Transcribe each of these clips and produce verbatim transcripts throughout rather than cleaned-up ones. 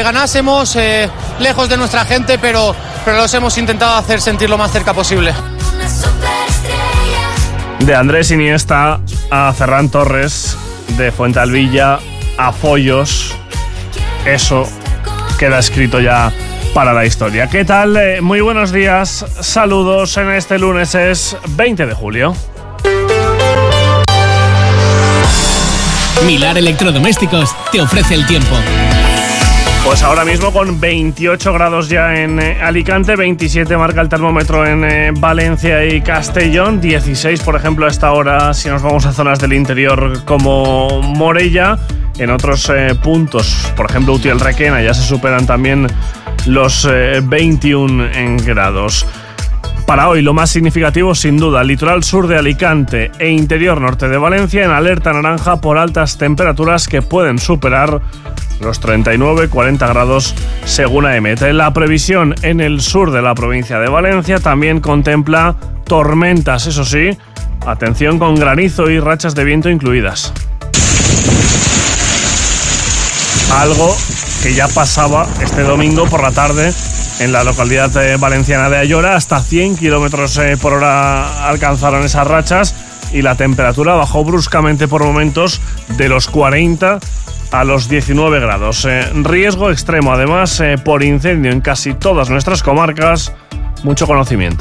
ganásemos, eh, lejos de nuestra gente, pero, pero los hemos intentado hacer sentir lo más cerca posible. De Andrés Iniesta a Ferran Torres, de Fuentealbilla a Follos, eso queda escrito ya para la historia. ¿Qué tal? Eh, muy buenos días, saludos en este lunes, es veinte de julio. Milar Electrodomésticos te ofrece el tiempo. Pues ahora mismo con veintiocho grados ya en eh, Alicante, veintisiete marca el termómetro en eh, Valencia y Castellón, dieciséis por ejemplo a esta hora si nos vamos a zonas del interior como Morella. En otros eh, puntos, por ejemplo Utiel-Requena, ya se superan también los eh, veintiún grados. Para hoy lo más significativo sin duda, litoral sur de Alicante e interior norte de Valencia en alerta naranja por altas temperaturas que pueden superar los treinta y nueve a cuarenta grados según A E M E T. La previsión en el sur de la provincia de Valencia también contempla tormentas, eso sí, atención con granizo y rachas de viento incluidas. Algo que ya pasaba este domingo por la tarde en la localidad eh, valenciana de Ayora, hasta cien kilómetros eh, por hora alcanzaron esas rachas y la temperatura bajó bruscamente por momentos de los cuarenta a los diecinueve grados. Eh, riesgo extremo además eh, por incendio en casi todas nuestras comarcas, mucho conocimiento.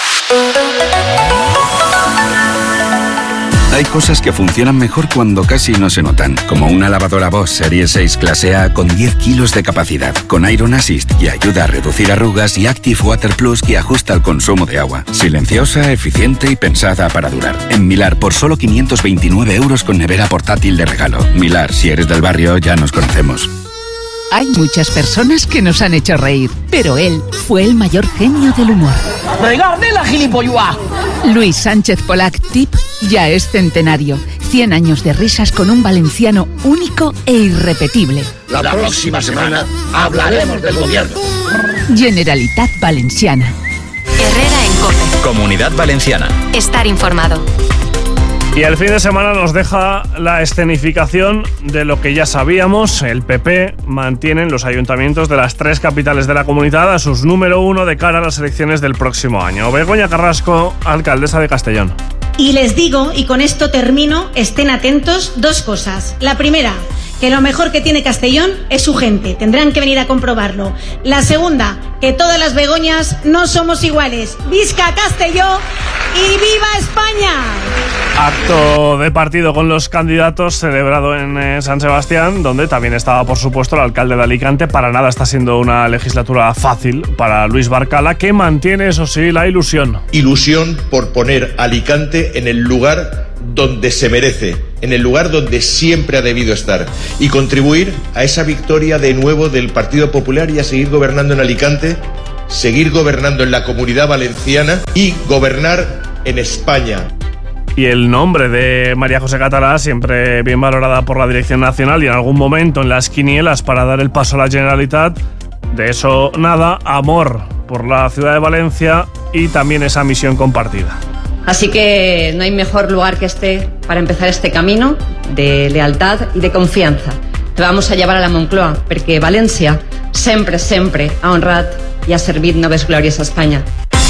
Hay cosas que funcionan mejor cuando casi no se notan, como una lavadora Bosch Serie seis Clase A con diez kilos de capacidad, con Iron Assist que ayuda a reducir arrugas y Active Water Plus que ajusta el consumo de agua. Silenciosa, eficiente y pensada para durar. En Milar, por solo quinientos veintinueve euros con nevera portátil de regalo. Milar, si eres del barrio, ya nos conocemos. Hay muchas personas que nos han hecho reír, pero él fue el mayor genio del humor. ¡Regarde la gilipollua! Luis Sánchez Polac Tip ya es centenario. cien años de risas con un valenciano único e irrepetible. La, la próxima semana hablaremos del gobierno. Generalitat Valenciana. Herrera en COPE. Comunidad Valenciana. Estar informado. Y el fin de semana nos deja la escenificación de lo que ya sabíamos. El P P mantiene en los ayuntamientos de las tres capitales de la comunidad a sus número uno de cara a las elecciones del próximo año. Begoña Carrasco, alcaldesa de Castellón. Y les digo, y con esto termino, estén atentos, dos cosas. La primera, que lo mejor que tiene Castellón es su gente. Tendrán que venir a comprobarlo. La segunda, que todas las Begoñas no somos iguales. ¡Visca Castelló y viva España! Acto de partido con los candidatos celebrado en eh, San Sebastián, donde también estaba, por supuesto, el alcalde de Alicante. Para nada está siendo una legislatura fácil para Luis Barcala, que mantiene, eso sí, la ilusión. Ilusión por poner a Alicante en el lugar donde se merece, en el lugar donde siempre ha debido estar, y contribuir a esa victoria de nuevo del Partido Popular y a seguir gobernando en Alicante, seguir gobernando en la Comunidad Valenciana y gobernar en España. Y el nombre de María José Catalá, siempre bien valorada por la Dirección Nacional y en algún momento en las quinielas para dar el paso a la Generalitat, de eso nada, amor por la ciudad de Valencia y también esa misión compartida. Así que no hay mejor lugar que este para empezar este camino de lealtad y de confianza que vamos a llevar a la Moncloa, perquè València sempre, sempre ha honrat i ha servit noves glòries a Espanya.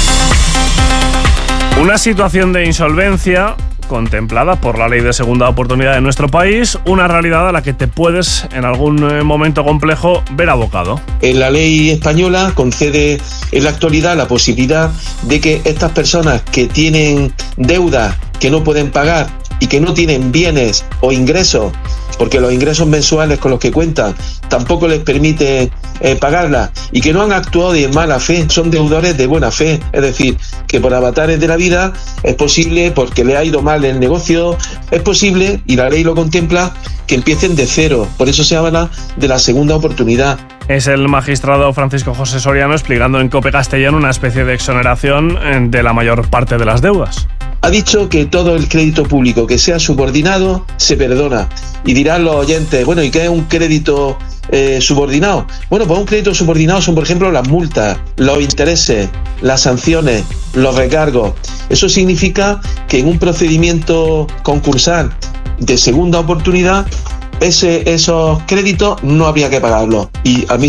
Una situación de insolvencia contemplada por la ley de segunda oportunidad de nuestro país, una realidad a la que te puedes en algún momento complejo ver abocado. La ley española concede en la actualidad la posibilidad de que estas personas que tienen deudas que no pueden pagar y que no tienen bienes o ingresos, porque los ingresos mensuales con los que cuentan tampoco les permite eh, pagarlas, y que no han actuado de mala fe, son deudores de buena fe, es decir, que por avatares de la vida es posible, porque le ha ido mal el negocio, es posible, y la ley lo contempla, que empiecen de cero. Por eso se habla de la segunda oportunidad. Es el magistrado Francisco José Soriano explicando en COPE Castellón una especie de exoneración de la mayor parte de las deudas. Ha dicho que todo el crédito público que sea subordinado se perdona. Y dirán los oyentes, bueno, ¿y qué es un crédito eh, subordinado? Bueno, pues un crédito subordinado son, por ejemplo, las multas, los intereses, las sanciones, los recargos. Eso significa que en un procedimiento concursal de segunda oportunidad, ese, esos créditos no habría que pagarlos. Y a mí